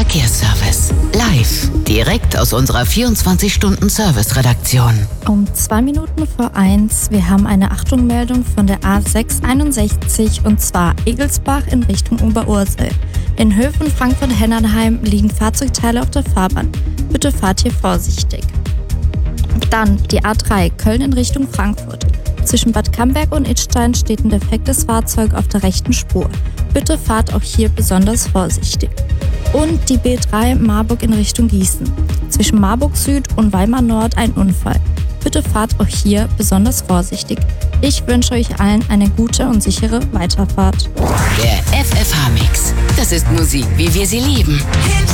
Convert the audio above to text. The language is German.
Verkehrsservice. Live, direkt aus unserer 24-Stunden-Service-Redaktion. Um 2 Minuten vor 1, wir haben eine Achtung-Meldung von der A661 und zwar Egelsbach in Richtung Oberursel. In Höhe von Frankfurt-Hennernheim liegen Fahrzeugteile auf der Fahrbahn. Bitte fahrt hier vorsichtig. Dann die A3 Köln in Richtung Frankfurt. Zwischen Bad Camberg und Idstein steht ein defektes Fahrzeug auf der rechten Spur. Bitte fahrt auch hier besonders vorsichtig. Und die B3 Marburg in Richtung Gießen. Zwischen Marburg Süd und Weimar Nord ein Unfall. Bitte fahrt auch hier besonders vorsichtig. Ich wünsche euch allen eine gute und sichere Weiterfahrt. Der FFH-Mix. Das ist Musik, wie wir sie lieben.